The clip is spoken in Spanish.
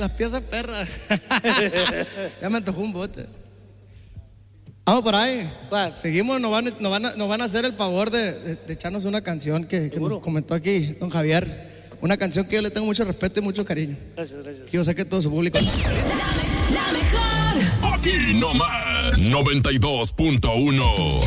las piezas perras. Ya me antojó un bote. Vamos por ahí. ¿Cuál? Seguimos, nos van a hacer el favor de echarnos una canción que nos comentó aquí don Javier. Una canción que yo le tengo mucho respeto y mucho cariño. Gracias, gracias. Y yo sé que todo su público. La mejor. Aquí nomás 92.1.